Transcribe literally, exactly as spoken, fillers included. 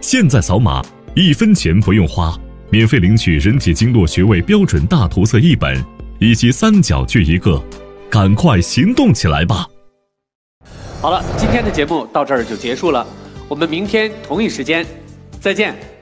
现在扫码，一分钱不用花，免费领取人体经络穴位标准大图册一本，以及三角锯一个，赶快行动起来吧！ 好了，今天的节目到这儿就结束了，我们明天同一时间再见。